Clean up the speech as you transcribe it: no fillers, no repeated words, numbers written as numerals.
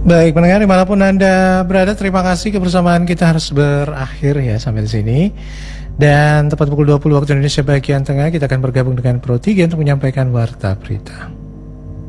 Baik, pendengar dimanapun Anda berada, terima kasih kebersamaan kita harus berakhir ya sampai di sini. Dan tepat pukul 20 waktu Indonesia bagian tengah, kita akan bergabung dengan Pro 3 untuk menyampaikan Warta Berita.